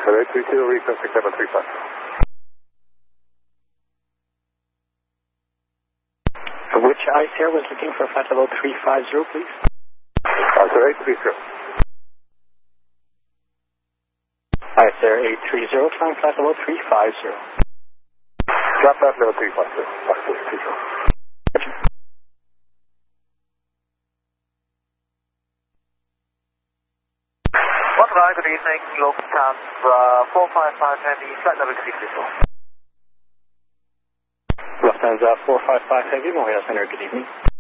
832, request 6735. Which ICR was looking for flight level 350, please? ICR 830. ICR 830, climb flight level 350. Drop flight level 350. ICR 830. Good evening, Lufthansa 455 Heavy, flight level 330. Lufthansa 455 Heavy, Montreal Center, good evening.